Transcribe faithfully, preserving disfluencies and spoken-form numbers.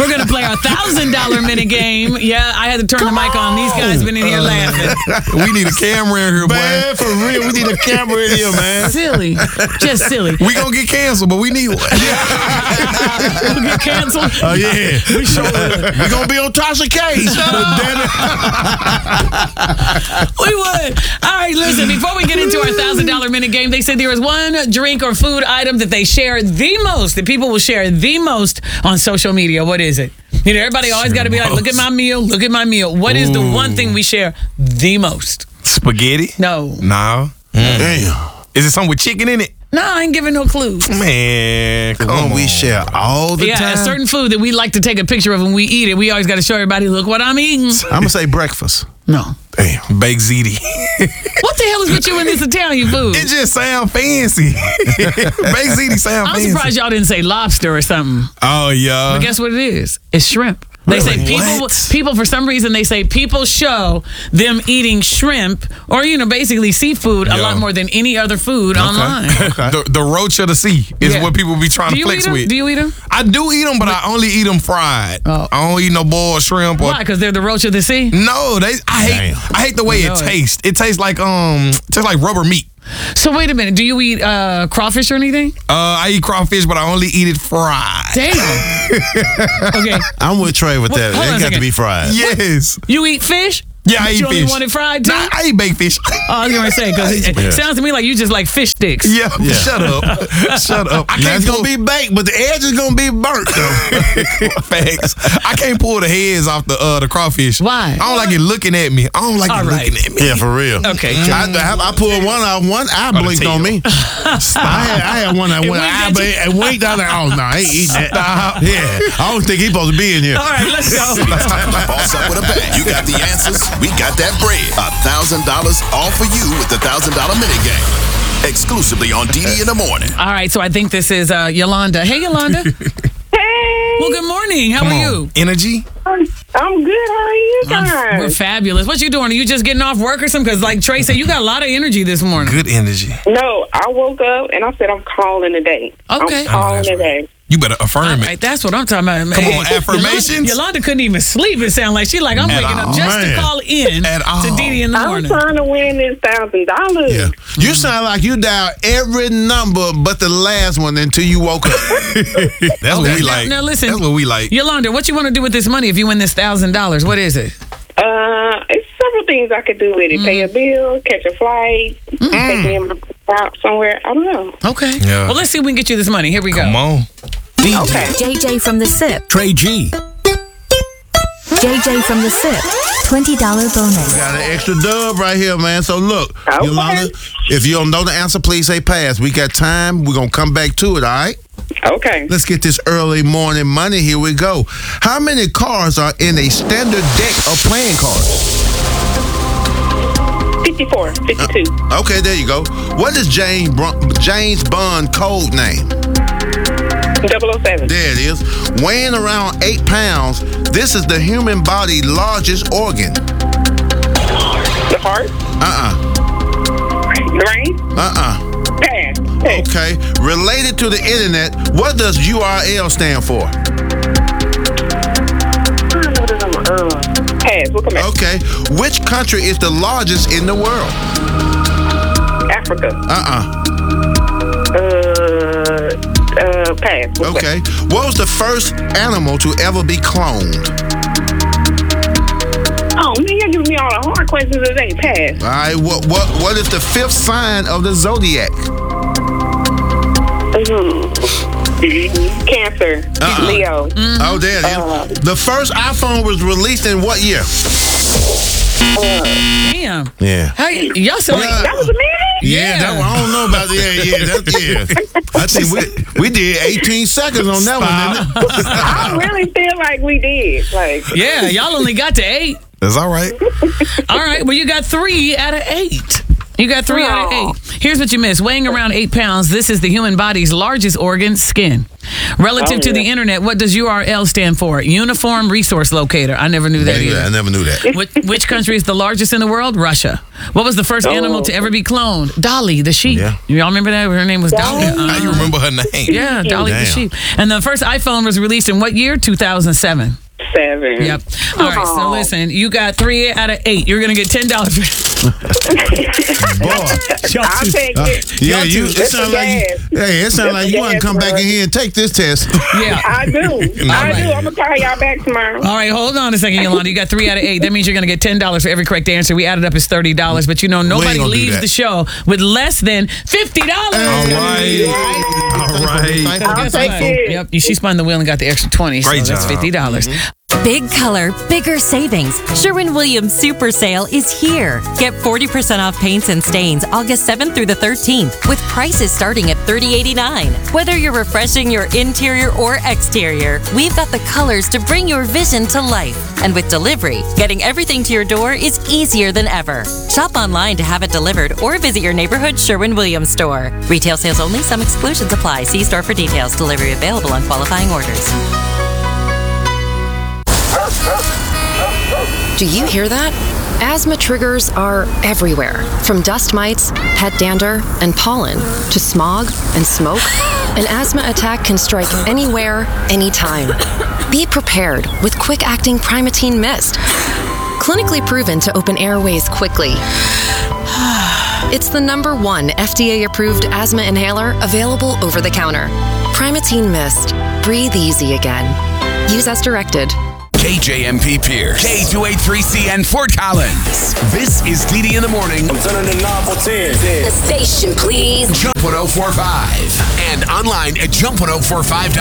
We're going to play our one thousand dollars minute game. Yeah, I had to turn Come the mic on. on. These guys been in here laughing. We need a camera in here, boy. Man, for real, we need a camera in here, man. Silly. Just silly. We gonna get canceled, but we need one. We'll get canceled. Oh, yeah. We sure will. We're going to be on Tasha K. We would. All right, listen, before we get into our one thousand dollars minute game, they said there is one drink or food item that they share the most, that people will share the most on social media. What is it? You know, everybody always got to be like, look at my meal, look at my meal. What is the one thing we share the most? Spaghetti? No. No. Damn. Is it something with chicken in it? No, I ain't giving no clues. Man, come One on. we share all the Yeah, time. a certain food that we like to take a picture of when we eat it. We always got to show everybody, look what I'm eating. I'm going to say breakfast. No. Damn. Baked ziti. What the hell is with you in this Italian food? It just sound fancy. Baked ziti sound I'm fancy. surprised y'all didn't say lobster or something. Oh, yeah. But guess what it is? It's shrimp. They Really? say people, What? people, for some reason, they say people show them eating shrimp or, you know, basically seafood a Yeah. lot more than any other food online. Okay. The, the roach of the sea is Yeah. what people be trying Do to you flex eat them? with. Do you eat them? I do eat them, but I only eat them fried. Oh. I don't eat no boiled shrimp. Or, Why? Because they're the roach of the sea? No, they. I hate. Damn. I hate the way I know it it. tastes. It tastes like um, tastes like rubber meat. So wait a minute. Do you eat uh, crawfish or anything? Uh, I eat crawfish, but I only eat it fried. Damn. Okay. I'm with Trey with that. hold on a It got second. to be fried. Yes. You eat fish? Yeah, I But eat you only fish. want it fried too? Nah, I eat baked fish. Oh, I was going to say, because it, it Yeah. sounds to me like you just like fish sticks. yeah, Yeah. Shut up. Shut up. I Now can't it's pull going to be baked, but the edge is going to be burnt, though. facts. I can't pull the heads off the uh, the crawfish. Why? I don't like it looking at me. I don't like All it right. looking at me. Yeah, for real. Okay. I, I, I pulled one out, one eye Gotta blinked tell. on me. I had, I had one that It went winked eye at you? blinked and winked out. Like, oh, no, I ain't eating that. Stop. Yeah, I don't think he's supposed to be in here. All right, let's go. Boss up with a bang. You got the answers. We got that bread. A thousand dollars all for you with the thousand dollar minute game. Exclusively on D D in the morning. All right, so I think this is uh, Yolanda. Hey, Yolanda. Hey, Well, good morning. How Come are on. you? Energy. I'm, I'm good. How are you I'm- guys? We're fabulous. What you doing? Are you just getting off work or something? Because like Trey said, you got a lot of energy this morning. Good energy. No, I woke up and I said I'm calling today. Okay. I'm calling that's today. You better affirm All it. right, that's what I'm talking about. Man. Come on, affirmations? Yolanda, Yolanda couldn't even sleep. It sounded like she like, I'm At waking all. up just Man. to call in At to all. Didi in the I'm morning. trying to win this thousand dollars. Yeah. You sound like you dialed every number but the last one until you woke up. That's what Okay, we now- like. now listen. That's what we like. Yolanda, what you want to do with this money if you win this thousand dollars? What is it? Uh, it's several things I could do with it. Pay a bill, catch a flight, take me out somewhere. I don't know. Okay. Yeah. Well, let's see if we can get you this money. Here we go. Come on. Okay. J J from the S I P. Trey G. J J from the S I P. twenty dollars bonus. Got an extra dub right here, man. So look, Okay. Yolanda, if you don't know the answer, please say pass. We got time. We're going to come back to it, all right? Okay. Let's get this early morning money. Here we go. How many cars are in a standard deck of playing cards? fifty-four, fifty-two, Okay, there you go. What is James, Br- James Bond code name? double oh seven. There it is. Weighing around eight pounds, this is the human body's largest organ. The heart, Uh-uh. the brain, Uh-uh. pass. Pass. Okay. Related to the internet, what does U R L stand for? Uh, pass. We'll come back. Okay. Which country is the largest in the world? Africa. Uh-uh. Uh, uh, pass. We'll Okay. What was the first animal to ever be cloned? Oh, man, you're giving me all the hard questions today. Pass. All right. What what what is the fifth sign of the zodiac? Mm. Cancer. Uh-uh. Leo. Oh, there it is. Uh, The first iPhone was released in what year? Damn. Yeah. How you, y'all sound like, That was a minute? Yeah, that one, I don't know about yeah, yeah, that's yeah. I think we we did eighteen seconds on that one, didn't it? I really feel like we did. Like, yeah, y'all only got to eight. That's all right. All right, well, you got three out of eight. You got three out of Oh. eight. Here's what you missed. Weighing around eight pounds, this is the human body's largest organ, skin. Relative Oh, to the yeah. internet, what does U R L stand for? Uniform Resource Locator. I never knew that I either. never knew that. Which, which country is the largest in the world? Russia. What was the first Oh. animal to ever be cloned? Dolly, the sheep. Yeah. Y'all remember that? Her name was Dolly. Dolly? How you Uh, remember her name? yeah, Dolly the Damn. sheep. And the first iPhone was released in what year? two thousand seven. Seven. Yep. All right, so Aw. listen, you got three out of eight. You're going to get ten dollars. Boy. I'll take Uh, it. yeah, Y'all you. too. It sounds like you, hey, it sounds like you want to come back in here and take this test. Yeah. I do. I right. do. I'm going to call y'all back tomorrow. All right, hold on a second, Yolanda. You got three out of eight. That means you're going to get ten dollars for every correct answer. We added up as thirty dollars, but you know, nobody gonna do leaves that. the show with less than fifty dollars. All right. All right. I'll take it. Yep, she spun the wheel and got the extra twenty. Great so that's job. fifty dollars. Big color, bigger savings. Sherwin-Williams Super Sale is here. Get forty percent off paints and stains August seventh through the thirteenth with prices starting at thirty eighty-nine. Whether you're refreshing your interior or exterior, we've got the colors to bring your vision to life. And with delivery, getting everything to your door is easier than ever. Shop online to have it delivered or visit your neighborhood Sherwin-Williams store. Retail sales only, some exclusions apply. See store for details. Delivery available on qualifying orders. Do you hear that? Asthma triggers are everywhere, from dust mites, pet dander, and pollen, to smog and smoke. An asthma attack can strike anywhere, anytime. Be prepared with quick-acting Primatene Mist. Clinically proven to open airways quickly. It's the number one F D A-approved asthma inhaler available over the counter. Primatene Mist. Breathe easy again. Use as directed. K J M P Pierce. K two eighty-three C N Fort Collins. This is D D in the morning. I'm turning the knob for ten. The station, please. Jump one oh four point five. And online at jump one oh four five dot com.